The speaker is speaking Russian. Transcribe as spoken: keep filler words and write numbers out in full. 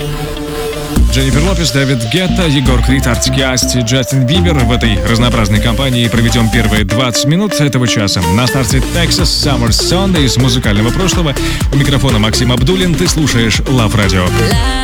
Дженнифер Лопес, Дэвид Гетта, Егор Крид, Артик и Асти, Джастин Бибер. В этой разнообразной компании проведем первые двадцать минут этого часа. На старте Texas Summer Sunday из музыкального прошлого. У микрофона Максим Абдуллин. Ты слушаешь Love Radio.